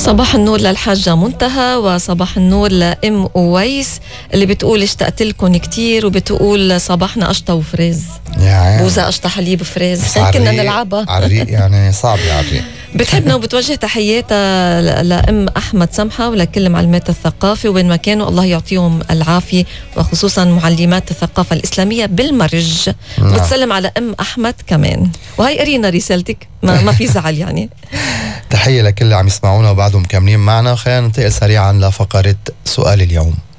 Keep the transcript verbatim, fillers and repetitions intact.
صباح النور للحاجة منتهى، وصباح النور لأم أويس اللي بتقول اشتقت لكم كتير، وبتقول صباحنا قشطة وفريز. يعني بوزة قشطة حليب فريز كنا نلعبها عريق يعني صعب يا عريق. بتحبنا وبتوجه تحياتها لأم أحمد سمحة ولكل معلمات الثقافة وين ما كانوا، الله يعطيهم العافية، وخصوصا معلمات الثقافة الإسلامية بالمرج. نعم. وبتسلم على أم أحمد كمان، وهي قرينا رسالتك، ما, ما في زعل يعني. تحية لكل اللي عم يسمعونا وبعدهم مكملين معنا. خلينا ننتقل سريعا لفقرة سؤال اليوم.